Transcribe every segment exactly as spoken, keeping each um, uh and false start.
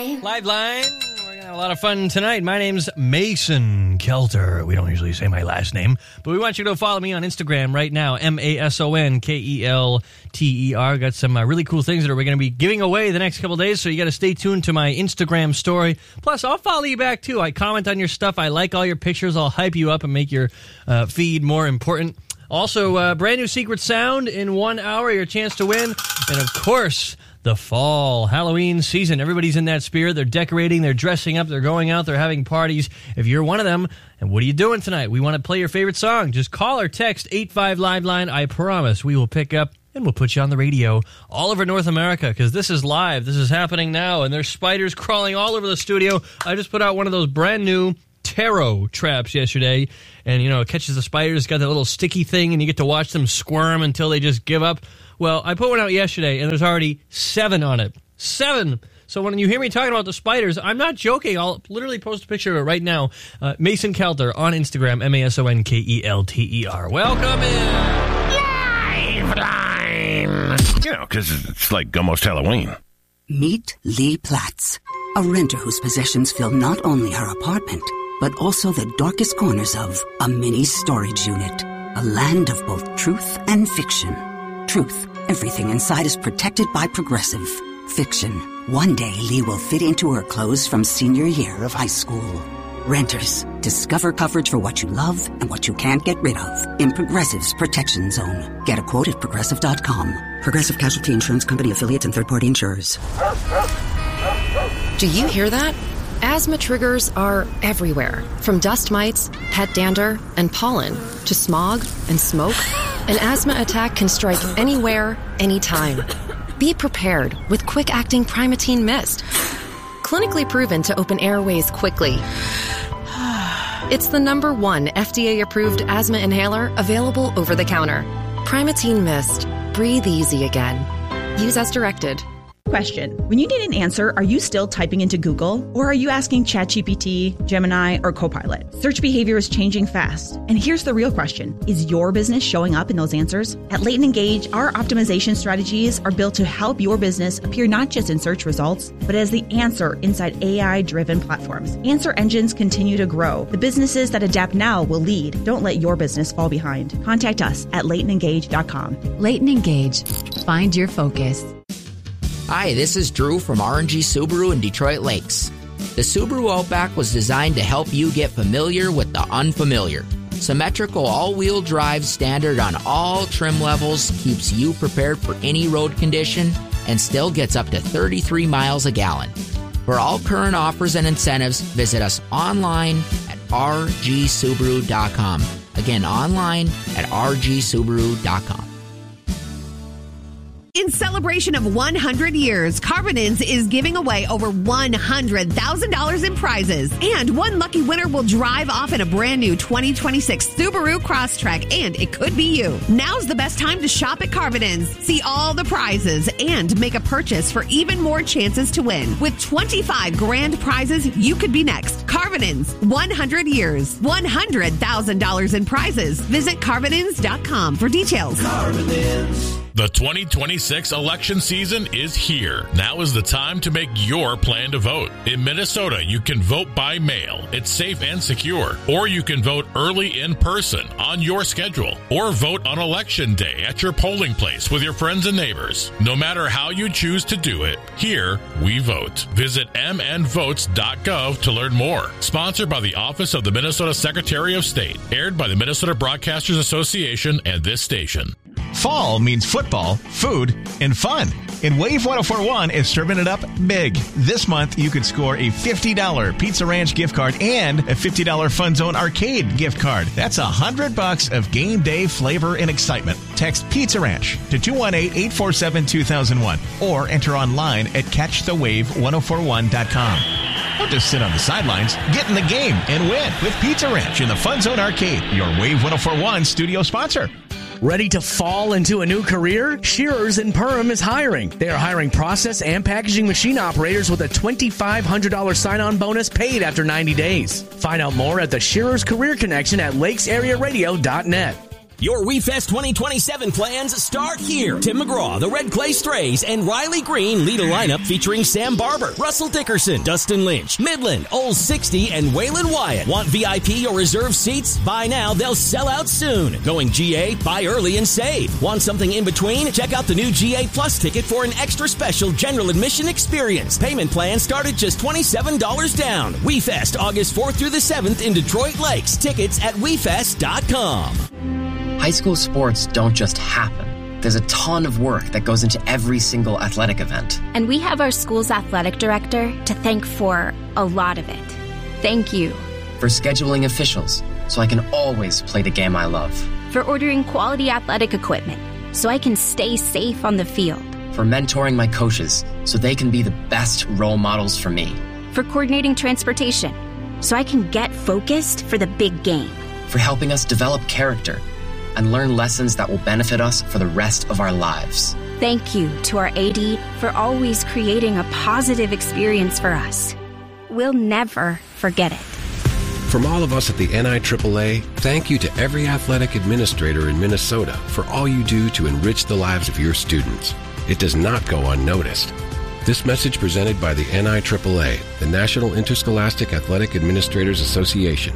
Live line. We're going to have a lot of fun tonight. My name's Mason Kelter. We don't usually say my last name, but we want you to follow me on Instagram right now, M A S O N K E L T E R. Got some uh, really cool things that we're going to be giving away the next couple days, so you got to stay tuned to my Instagram story. Plus, I'll follow you back, too. I comment on your stuff. I like all your pictures. I'll hype you up and make your uh, feed more important. Also, uh, brand new Secret Sound in one hour, your chance to win. And, of course, the fall Halloween season. Everybody's in that spirit. They're decorating, they're dressing up, they're going out, they're having parties. If you're one of them, and what are you doing tonight? We want to play your favorite song. Just call or text eight five Live Line. I promise we will pick up and we'll put you on the radio all over North America, because this is live. This is happening now, and there's spiders crawling all over the studio. I just put out one of those brand new tarot traps yesterday, and, you know, it catches the spiders. It's got that little sticky thing, and you get to watch them squirm until they just give up. Well, I put one out yesterday, and there's already seven on it. Seven! So when you hear me talking about the spiders, I'm not joking. I'll literally post a picture of it right now. Uh, Mason Kelter on Instagram, M A S O N K E L T E R. Welcome in! Live Line! You know, because it's like almost Halloween. Meet Lee Platts, a renter whose possessions fill not only her apartment, but also the darkest corners of a mini storage unit. A land of both truth and fiction. Truth. Everything inside is protected by Progressive. Fiction. One day Lee will fit into her clothes from senior year of high school. Renters. Discover coverage for what you love and what you can't get rid of in Progressive's Protection Zone. Get a quote at Progressive dot com. Progressive Casualty Insurance Company affiliates and third-party insurers. Do you hear that? Asthma triggers are everywhere, from dust mites, pet dander, and pollen, to smog and smoke. An asthma attack can strike anywhere, anytime. Be prepared with quick-acting Primatene Mist. Clinically proven to open airways quickly. It's the number one F D A-approved asthma inhaler available over the counter. Primatene Mist. Breathe easy again. Use as directed. Question. When you need an answer, are you still typing into Google? Or are you asking ChatGPT, Gemini, or Copilot? Search behavior is changing fast. And here's the real question. Is your business showing up in those answers? At Leighton Engage, our optimization strategies are built to help your business appear not just in search results, but as the answer inside A I-driven platforms. Answer engines continue to grow. The businesses that adapt now will lead. Don't let your business fall behind. Contact us at leighton engage dot com. Leighton Engage. Find your focus. Hi, this is Drew from R and G Subaru in Detroit Lakes. The Subaru Outback was designed to help you get familiar with the unfamiliar. Symmetrical all-wheel drive standard on all trim levels keeps you prepared for any road condition and still gets up to thirty-three miles a gallon. For all current offers and incentives, visit us online at r g subaru dot com. Again, online at r g subaru dot com. In celebration of one hundred years, Carbonins is giving away over one hundred thousand dollars in prizes. And one lucky winner will drive off in a brand new twenty twenty-six Subaru Crosstrek, and it could be you. Now's the best time to shop at Carbonins. See all the prizes and make a purchase for even more chances to win. With twenty-five grand prizes, you could be next. Carbonins, one hundred years, one hundred thousand dollars in prizes. Visit Carbonins dot com for details. Carbonins. The twenty twenty-six election season is here. Now is the time to make your plan to vote. In Minnesota, you can vote by mail. It's safe and secure. Or you can vote early in person on your schedule. Or vote on election day at your polling place with your friends and neighbors. No matter how you choose to do it, here we vote. Visit m n votes dot gov to learn more. Sponsored by the Office of the Minnesota Secretary of State. Aired by the Minnesota Broadcasters Association and this station. Fall means football, food, and fun. And Wave one oh four point one is serving it up big. This month, you could score a fifty dollars Pizza Ranch gift card and a fifty dollars Fun Zone Arcade gift card. That's one hundred bucks of game day flavor and excitement. Text Pizza Ranch to two one eight, eight four seven, two thousand one or enter online at catch the wave one oh four one dot com. Don't just sit on the sidelines. Get in the game and win with Pizza Ranch in the Fun Zone Arcade, your Wave one oh four point one studio sponsor. Ready to fall into a new career? Shearers in Perham is hiring. They are hiring process and packaging machine operators with a twenty-five hundred dollars sign-on bonus paid after ninety days. Find out more at the Shearers Career Connection at lakes area radio dot net. Your WeFest twenty twenty-seven plans start here. Tim McGraw, the Red Clay Strays, and Riley Green lead a lineup featuring Sam Barber, Russell Dickerson, Dustin Lynch, Midland, Old sixty, and Waylon Wyatt. Want V I P or reserved seats? Buy now, they'll sell out soon. Going G A? Buy early and save. Want something in between? Check out the new G A Plus ticket for an extra special general admission experience. Payment plans start at just twenty-seven dollars down. WeFest, August fourth through the seventh in Detroit Lakes. Tickets at we fest dot com. High school sports don't just happen. There's a ton of work that goes into every single athletic event. And we have our school's athletic director to thank for a lot of it. Thank you. For scheduling officials, so I can always play the game I love. For ordering quality athletic equipment, so I can stay safe on the field. For mentoring my coaches, so they can be the best role models for me. For coordinating transportation, so I can get focused for the big game. For helping us develop character and learn lessons that will benefit us for the rest of our lives. Thank you to our A D for always creating a positive experience for us. We'll never forget it. From all of us at the N I triple A, thank you to every athletic administrator in Minnesota for all you do to enrich the lives of your students. It does not go unnoticed. This message presented by the N I triple A, the National Interscholastic Athletic Administrators Association.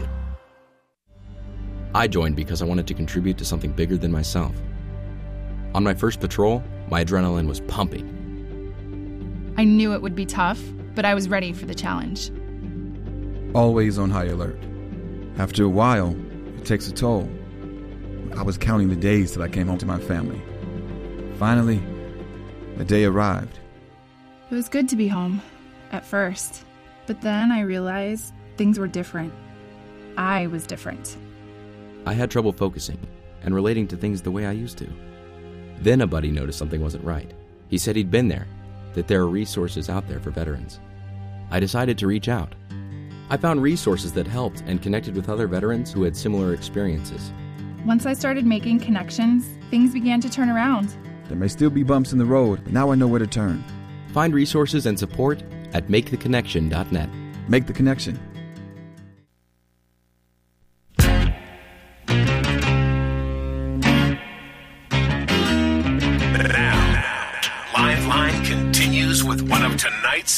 I joined because I wanted to contribute to something bigger than myself. On my first patrol, my adrenaline was pumping. I knew it would be tough, but I was ready for the challenge. Always on high alert. After a while, it takes a toll. I was counting the days till I came home to my family. Finally, the day arrived. It was good to be home, at first. But then I realized things were different. I was different. I had trouble focusing and relating to things the way I used to. Then a buddy noticed something wasn't right. He said he'd been there, that there are resources out there for veterans. I decided to reach out. I found resources that helped and connected with other veterans who had similar experiences. Once I started making connections, things began to turn around. There may still be bumps in the road, but now I know where to turn. Find resources and support at make the connection dot net. Make the Connection.